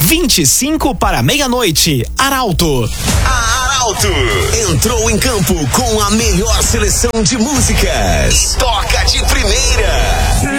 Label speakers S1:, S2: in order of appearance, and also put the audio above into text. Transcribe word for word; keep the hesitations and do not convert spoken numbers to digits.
S1: vinte e cinco para meia-noite. Arauto.
S2: A Arauto entrou em campo com a melhor seleção de músicas. Toca de primeira.